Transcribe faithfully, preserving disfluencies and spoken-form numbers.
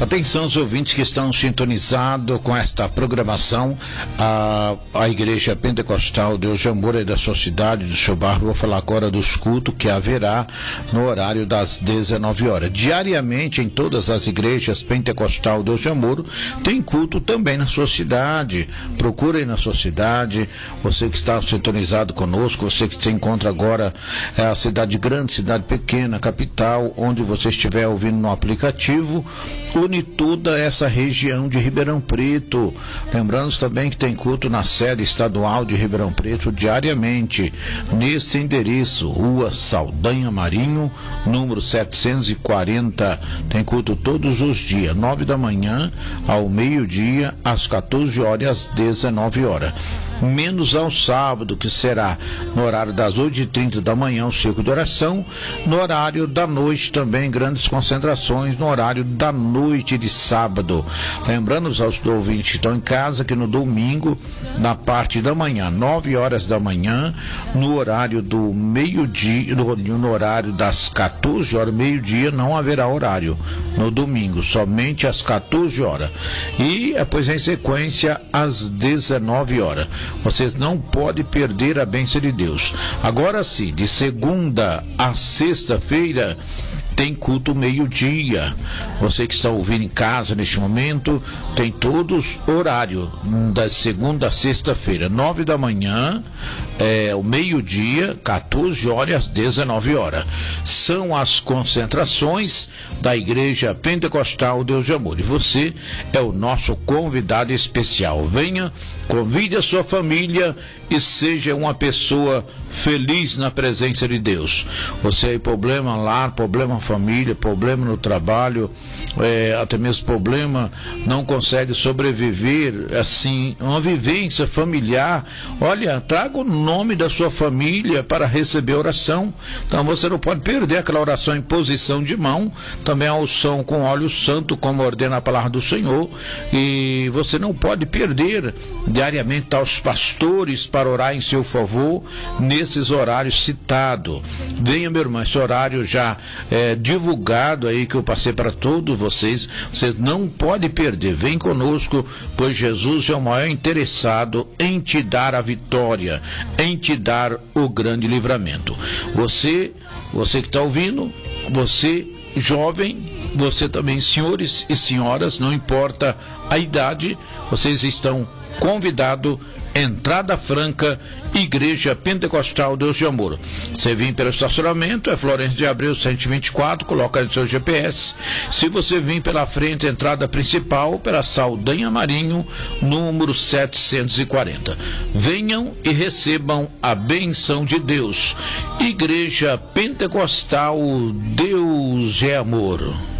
Atenção os ouvintes que estão sintonizados com esta programação, a, a Igreja Pentecostal Deus de Amor e da sua cidade, do seu bairro. Vou falar agora dos cultos que haverá no horário das dezenove horas. Diariamente em todas as igrejas Pentecostal Deus de Amor tem culto também na sua cidade. Procurem na sua cidade, você que está sintonizado conosco, você que se encontra agora é a cidade grande, cidade pequena, capital, onde você estiver ouvindo no aplicativo, une toda essa região de Ribeirão Preto. Lembrando também que tem culto na sede estadual de Ribeirão Preto diariamente, nesse endereço, Rua Saldanha Marinho, número setecentos e quarenta. Tem culto todos os dias, nove da manhã ao meio-dia, às quatorze horas e às dezenove horas. Menos ao sábado, que será no horário das oito e trinta da manhã, o círculo de oração, no horário da noite também, grandes concentrações, no horário da noite de sábado. Lembrando aos ouvintes que estão em casa que no domingo, na parte da manhã, nove horas da manhã, no horário do meio-dia, no, no horário das quatorze horas, meio-dia, não haverá horário no domingo, somente às quatorze horas. E depois em sequência às dezenove horas. Vocês não podem perder a bênção de Deus. Agora sim, de segunda a sexta-feira tem culto meio-dia. Você que está ouvindo em casa neste momento, tem todos horário da segunda a sexta-feira, nove da manhã, é, o meio-dia, quatorze horas às dezenove horas. São as concentrações da Igreja Pentecostal Deus de Amor. E você é o nosso convidado especial. Venha, convide a sua família e seja uma pessoa feliz na presença de Deus. Você tem problema lá, problema família, problema no trabalho, é, até mesmo problema, não consegue sobreviver, assim, uma vivência familiar. Olha, traga o nome da sua família para receber oração. Então você não pode perder aquela oração em posição de mão, também a unção com óleo santo, como ordena a palavra do Senhor, e você não pode perder diariamente aos pastores para orar em seu favor nesses horários citados. Venha, meu irmão, esse horário já é divulgado aí que eu passei para todos vocês, vocês não podem perder. Vem conosco, pois Jesus é o maior interessado em te dar a vitória, em te dar o grande livramento. Você, você que está ouvindo, você jovem, você também, senhores e senhoras, não importa a idade, vocês estão convidados. Entrada franca, Igreja Pentecostal Deus de Amor. Você vir pelo estacionamento, é Florencio de Abreu cento e vinte e quatro, coloca no seu G P S. Se você vir pela frente, entrada principal, pela Saldanha Marinho, número setecentos e quarenta. Venham e recebam a benção de Deus. Igreja Pentecostal Deus de Amor.